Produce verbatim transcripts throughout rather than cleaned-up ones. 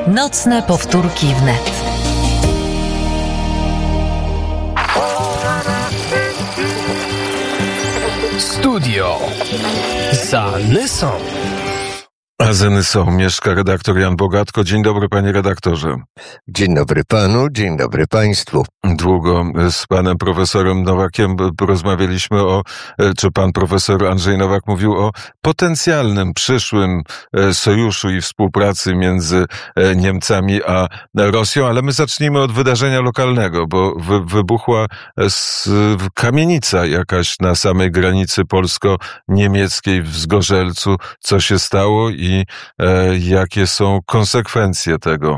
Nocne powtórki wnet. Studio za Nysą. A za Nysą mieszka redaktor Jan Bogatko. Dzień dobry, panie redaktorze. Dzień dobry panu, dzień dobry państwu. Długo z panem profesorem Nowakiem porozmawialiśmy o, czy pan profesor Andrzej Nowak mówił o potencjalnym, przyszłym sojuszu i współpracy między Niemcami a Rosją, ale my zacznijmy od wydarzenia lokalnego, bo wy, wybuchła kamienica jakaś na samej granicy polsko-niemieckiej w Zgorzelcu. Co się stało i I e, jakie są konsekwencje tego?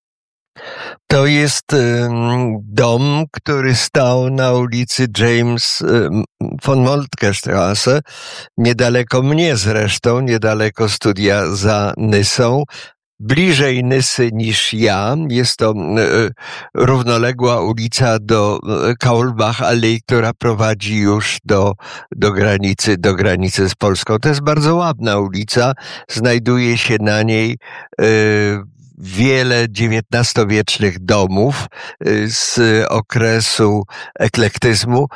To jest y, dom, który stał na ulicy James y, von Moltke Straße, niedaleko mnie zresztą, niedaleko studia za Nysą. Bliżej Nysy niż ja. Jest to y, równoległa ulica do y, Kaulbach-Allee, która prowadzi już do, do granicy, do granicy z Polską. To jest bardzo ładna ulica. Znajduje się na niej y, wiele dziewiętnastowiecznych domów z okresu eklektyzmu.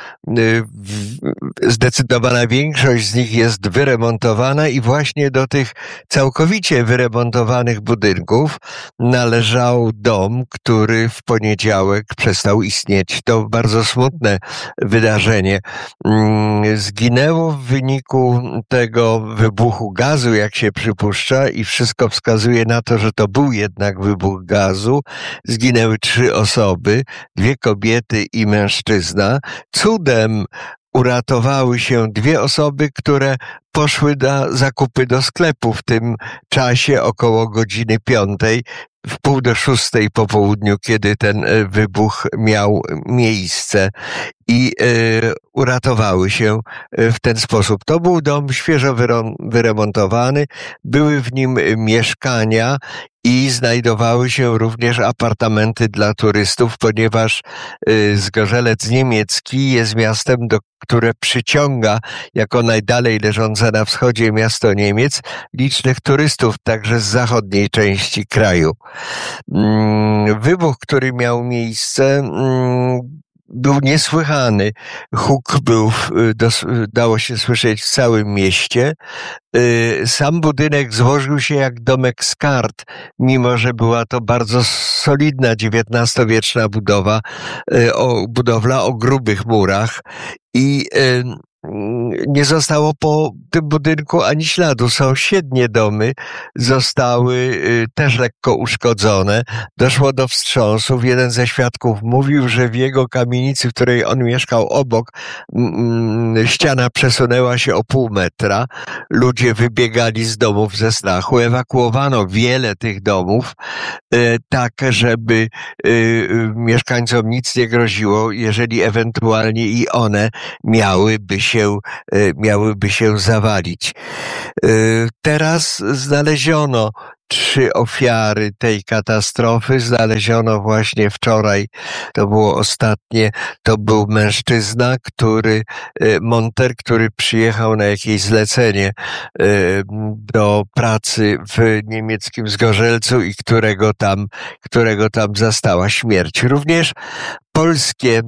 Zdecydowana większość z nich jest wyremontowana i właśnie do tych całkowicie wyremontowanych budynków należał dom, który w poniedziałek przestał istnieć. To bardzo smutne wydarzenie. Zginęło w wyniku tego wybuchu gazu, jak się przypuszcza, i wszystko wskazuje na to, że to był jednak Jednak wybuch gazu. Zginęły trzy osoby, dwie kobiety i mężczyzna. Cudem uratowały się dwie osoby, które poszły na zakupy do sklepu w tym czasie około godziny piątej, w pół do szóstej po południu, kiedy ten wybuch miał miejsce i y, uratowały się w ten sposób. To był dom świeżo wyremontowany, były w nim mieszkania i znajdowały się również apartamenty dla turystów, ponieważ y, Zgorzelec Niemiecki jest miastem, do, które przyciąga jako najdalej leżące na wschodzie miasto Niemiec licznych turystów, także z zachodniej części kraju. Wybuch, który miał miejsce, był niesłychany. Huk był, dało się słyszeć w całym mieście. Sam budynek złożył się jak domek z kart, mimo że była to bardzo solidna dziewiętnastowieczna budowa, o, budowla o grubych murach i nie zostało po tym budynku ani śladu. Sąsiednie domy zostały też lekko uszkodzone. Doszło do wstrząsów. Jeden ze świadków mówił, że w jego kamienicy, w której on mieszkał obok, ściana przesunęła się o pół metra. Ludzie wybiegali z domów ze strachu. Ewakuowano wiele tych domów, tak żeby mieszkańcom nic nie groziło, jeżeli ewentualnie i one miałyby się się, miałyby się zawalić. Teraz znaleziono trzy ofiary tej katastrofy. Znaleziono właśnie wczoraj, to było ostatnie, to był mężczyzna, który, monter, który przyjechał na jakieś zlecenie do pracy w niemieckim Zgorzelcu i którego tam, którego tam zastała śmierć. Również polskie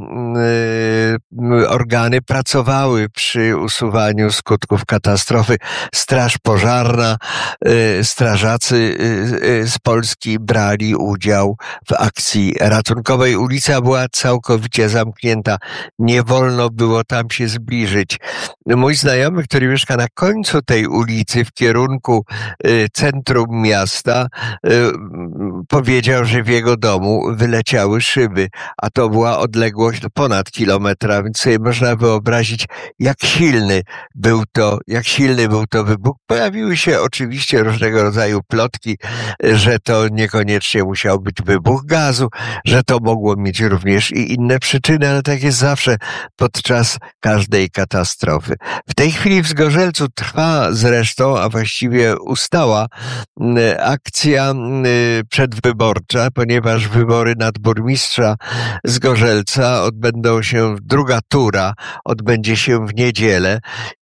y, organy pracowały przy usuwaniu skutków katastrofy. Straż pożarna, y, strażacy y, y, z Polski brali udział w akcji ratunkowej. Ulica była całkowicie zamknięta. Nie wolno było tam się zbliżyć. Mój znajomy, który mieszka na końcu tej ulicy w kierunku y, centrum miasta, y, powiedział, że w jego domu wyleciały szyby, a to była odległość do ponad kilometra, więc sobie można wyobrazić, jak silny był to, jak silny był to wybuch. Pojawiły się oczywiście różnego rodzaju plotki, że to niekoniecznie musiał być wybuch gazu, że to mogło mieć również i inne przyczyny, ale tak jest zawsze podczas każdej katastrofy. W tej chwili w Zgorzelcu trwa zresztą, a właściwie ustała akcja przedwyborcza, ponieważ wybory nadburmistrza Zgorzelca odbędą się, druga tura odbędzie się w niedzielę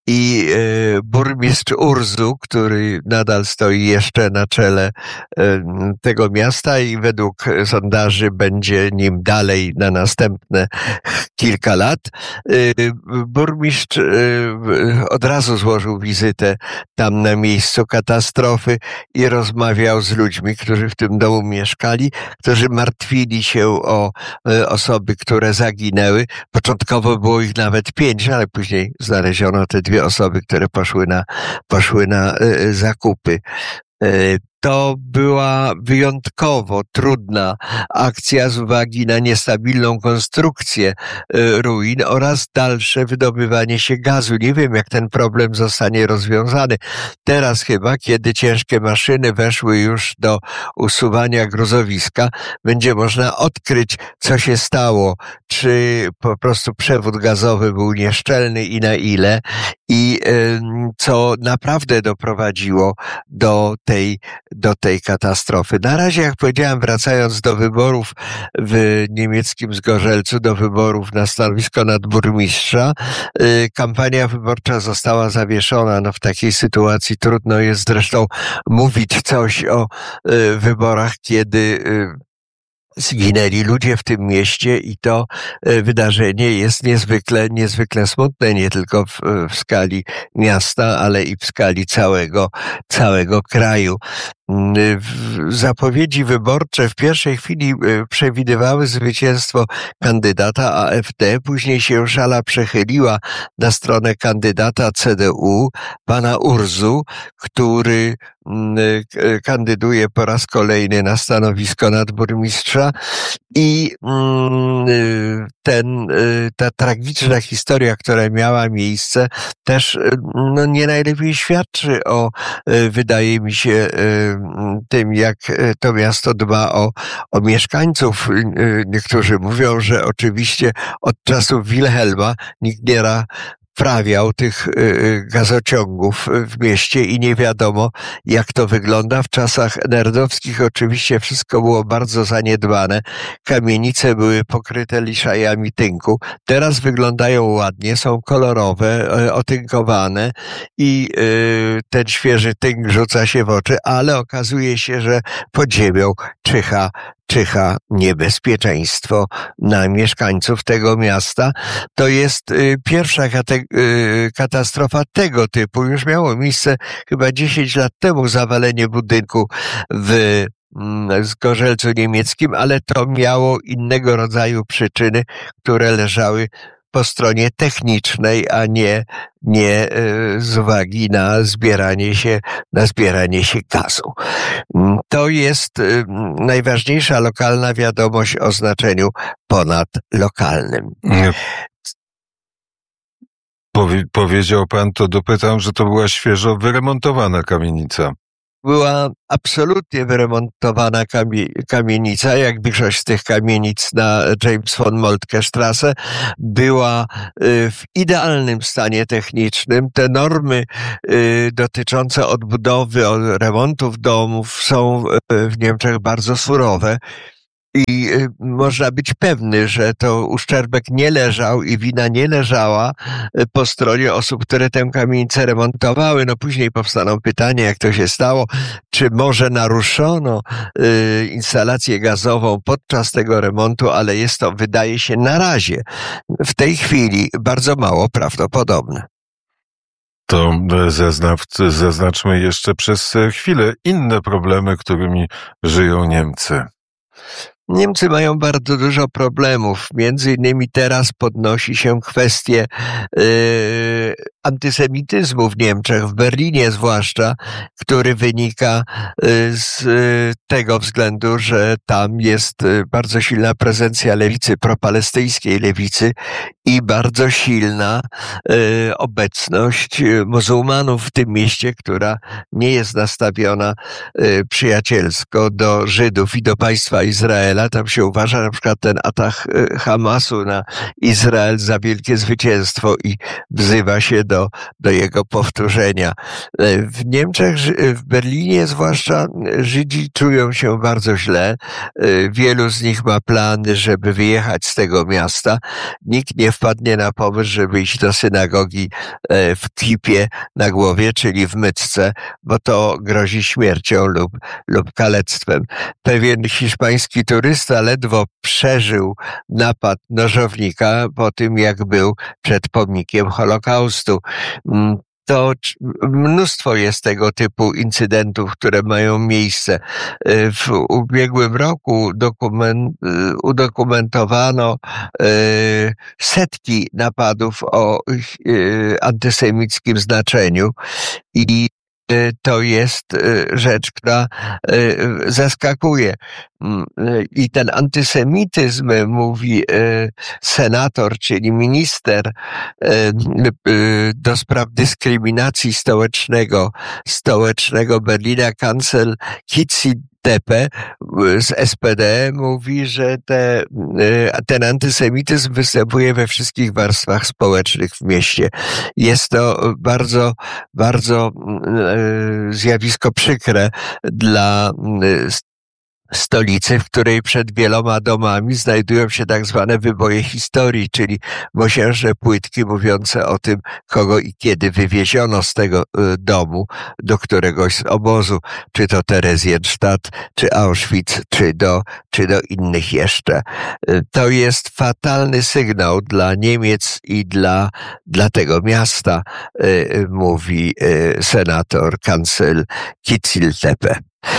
i burmistrz Urzu, który nadal stoi jeszcze na czele tego miasta i według sondaży będzie nim dalej na następne kilka lat. Burmistrz od razu złożył wizytę tam na miejscu katastrofy i rozmawiał z ludźmi, którzy w tym domu mieszkali, którzy martwili się o osoby, które zaginęły. Początkowo było ich nawet pięć, ale później znaleziono te dwie osoby, które poszły na, poszły na zakupy. To była wyjątkowo trudna akcja z uwagi na niestabilną konstrukcję ruin oraz dalsze wydobywanie się gazu. Nie wiem, jak ten problem zostanie rozwiązany. Teraz chyba, kiedy ciężkie maszyny weszły już do usuwania gruzowiska, będzie można odkryć, co się stało, czy po prostu przewód gazowy był nieszczelny i na ile, i co naprawdę doprowadziło do tej do tej katastrofy. Na razie, jak powiedziałem, wracając do wyborów w niemieckim Zgorzelcu, do wyborów na stanowisko nadburmistrza, kampania wyborcza została zawieszona. No, w takiej sytuacji trudno jest zresztą mówić coś o wyborach, kiedy zginęli ludzie w tym mieście i to wydarzenie jest niezwykle, niezwykle smutne, nie tylko w, w skali miasta, ale i w skali całego, całego kraju. Zapowiedzi wyborcze w pierwszej chwili przewidywały zwycięstwo kandydata A F D, później się szala przechyliła na stronę kandydata C D U, pana Urzu, który kandyduje po raz kolejny na stanowisko nadburmistrza i ten, ta tragiczna historia, która miała miejsce, też no, nie najlepiej świadczy o, wydaje mi się, tym, jak to miasto dba o, o mieszkańców. Niektórzy mówią, że oczywiście od czasów Wilhelma nikt nie naprawiał tych gazociągów w mieście i nie wiadomo, jak to wygląda. W czasach nerdowskich oczywiście wszystko było bardzo zaniedbane. Kamienice były pokryte liszajami tynku. Teraz wyglądają ładnie, są kolorowe, otynkowane i ten świeży tynk rzuca się w oczy, ale okazuje się, że pod ziemią czyha czyha niebezpieczeństwo na mieszkańców tego miasta. To jest pierwsza katastrofa tego typu. Już miało miejsce chyba dziesięć lat temu zawalenie budynku w Zgorzelcu niemieckim, ale to miało innego rodzaju przyczyny, które leżały po stronie technicznej, a nie, nie z uwagi na zbieranie się, na zbieranie się gazu. To jest najważniejsza lokalna wiadomość o znaczeniu ponadlokalnym. Powie, powiedział pan, to dopytam, że to była świeżo wyremontowana kamienica. Była absolutnie wyremontowana kamie- kamienica, jak większość z tych kamienic na James von Moltke Straße, była w idealnym stanie technicznym. Te normy dotyczące odbudowy, remontów domów są w Niemczech bardzo surowe. I można być pewny, że to uszczerbek nie leżał i wina nie leżała po stronie osób, które tę kamienicę remontowały. No później powstaną pytania, jak to się stało, czy może naruszono y, instalację gazową podczas tego remontu, ale jest to, wydaje się, na razie, w tej chwili bardzo mało prawdopodobne. To zaznaw- zaznaczmy jeszcze przez chwilę inne problemy, którymi żyją Niemcy. Niemcy mają bardzo dużo problemów. Między innymi teraz podnosi się kwestię yy, antysemityzmu w Niemczech, w Berlinie zwłaszcza, który wynika yy, z yy, tego względu, że tam jest yy, bardzo silna prezencja lewicy, propalestyjskiej lewicy i bardzo silna yy, obecność muzułmanów w tym mieście, która nie jest nastawiona yy, przyjacielsko do Żydów i do państwa Izraela. Izraela. Tam się uważa na przykład ten atak Hamasu na Izrael za wielkie zwycięstwo i wzywa się do, do jego powtórzenia. W Niemczech, w Berlinie zwłaszcza, Żydzi czują się bardzo źle. Wielu z nich ma plany, żeby wyjechać z tego miasta. Nikt nie wpadnie na pomysł, żeby iść do synagogi w kipie na głowie, czyli w mycce, bo to grozi śmiercią lub, lub kalectwem. Pewien hiszpański turysta ledwo przeżył napad nożownika po tym, jak był przed pomnikiem Holokaustu. To mnóstwo jest tego typu incydentów, które mają miejsce. W ubiegłym roku dokument, udokumentowano setki napadów o antysemickim znaczeniu i to jest rzecz, która zaskakuje. I ten antysemityzm, mówi senator, czyli minister do spraw dyskryminacji stołecznego, stołecznego Berlina, kancel Kitzi Tepe z S P D, mówi, że te, ten antysemityzm występuje we wszystkich warstwach społecznych w mieście. Jest to bardzo, bardzo zjawisko przykre dla stolicy, w której przed wieloma domami znajdują się tak zwane wyboje historii, czyli mosiężne płytki mówiące o tym, kogo i kiedy wywieziono z tego domu do któregoś z obozu, czy to Theresienstadt, czy Auschwitz, czy do, czy do innych jeszcze. To jest fatalny sygnał dla Niemiec i dla, dla tego miasta, mówi senator, kancel Kitzi-Tepe.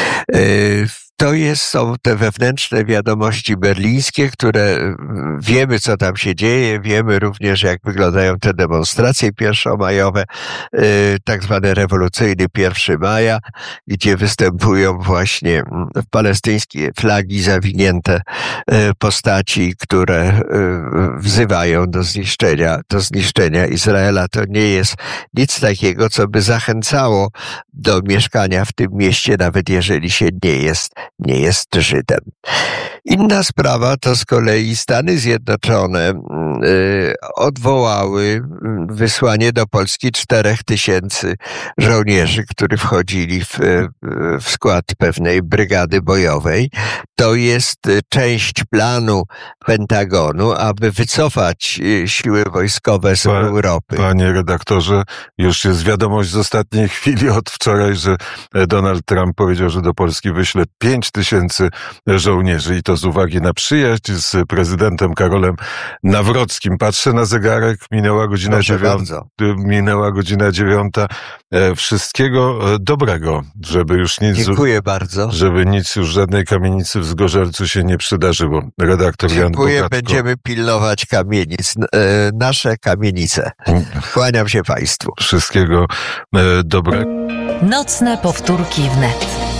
To jest, są te wewnętrzne wiadomości berlińskie, które wiemy, co tam się dzieje, wiemy również, jak wyglądają te demonstracje pierwszomajowe, tak zwany rewolucyjny pierwszego maja, gdzie występują właśnie w palestyńskie flagi zawinięte postaci, które wzywają do zniszczenia, do zniszczenia Izraela. To nie jest nic takiego, co by zachęcało do mieszkania w tym mieście, nawet jeżeli się nie jest nie jest Żydem. Inna sprawa to z kolei Stany Zjednoczone y, odwołały wysłanie do Polski czterech tysięcy żołnierzy, którzy wchodzili w, w skład pewnej brygady bojowej. To jest część planu Pentagonu, aby wycofać siły wojskowe z Pa, Europy. Panie redaktorze, już jest wiadomość z ostatniej chwili od wczoraj, że Donald Trump powiedział, że do Polski wyśle pięć tysięcy żołnierzy i to z uwagi na przyjaźń z prezydentem Karolem Nawrockim. Patrzę na zegarek, minęła godzina dziewiąta. Minęła godzina dziewiąta. Wszystkiego dobrego, żeby już nic... Dziękuję bardzo. Żeby nic już, żadnej kamienicy w Zgorzelcu się nie przydarzyło. Redaktor Jan Dziękuję, Bogatko. będziemy pilnować kamienic, nasze kamienice. Kłaniam się Państwu. Wszystkiego dobrego. Nocne powtórki wnet.